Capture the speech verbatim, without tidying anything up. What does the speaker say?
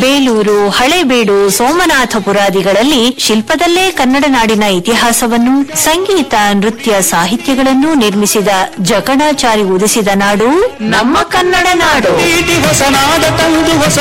ಬೇಲೂರು, ಹಳೇಬೀಡು, ಸೋಮನಾಥಪುರಾದಿಗಳಲ್ಲಿ ಶಿಲ್ಪದಲ್ಲೇ ಕನ್ನಡ ನಾಡಿನ ಇತಿಹಾಸವನ್ನು, ಸಂಗೀತ, ನೃತ್ಯ, ಸಾಹಿತ್ಯಗಳನ್ನು ನಿರ್ಮಿಸಿದ ಜಕಣಾಚಾರಿ ಉದಿಸಿದ ನಾಡು ನಮ್ಮ ಕನ್ನಡ ನಾಡು. ಹೊಸ ನಾಡ ತಂದು ಹೊಸ